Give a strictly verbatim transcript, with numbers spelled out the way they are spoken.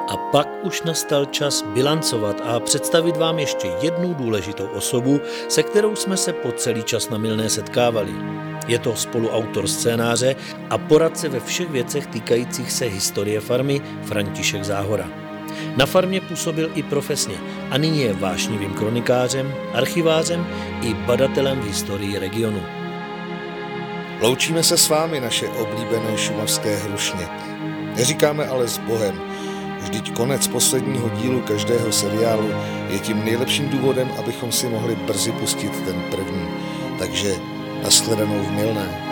A pak už nastal čas bilancovat a představit vám ještě jednu důležitou osobu, se kterou jsme se po celý čas na Mylné setkávali. Je to spoluautor scénáře a poradce ve všech věcech týkajících se historie farmy František Záhora. Na farmě působil i profesně a nyní je vášnivým kronikářem, archivářem i badatelem v historii regionu. Loučíme se s vámi, naše oblíbené šumavské hrušně. Neříkáme ale s Bohem. Vždyť konec posledního dílu každého seriálu je tím nejlepším důvodem, abychom si mohli brzy pustit ten první. Takže nashledanou v Mylné.